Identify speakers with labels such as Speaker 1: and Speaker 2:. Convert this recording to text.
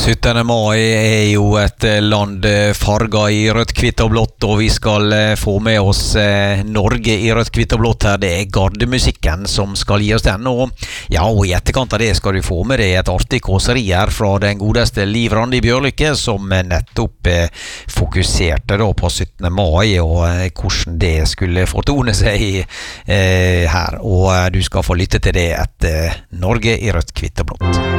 Speaker 1: 17. mai er jo et land farget i rødt, hvitt og blått, og vi skal få med oss Norge i rødt, hvitt og blått her. Det er gardemusikken som skal gi oss den, og i etterkant av det skal du få med deg et artig kåseri her fra den godeste Liv Randi Bjørlykke, som nettopp fokuserte da på 17. mai og hvordan det skulle fortone seg her, og du skal få lytte til det etter Norge i rødt, hvitt og blått.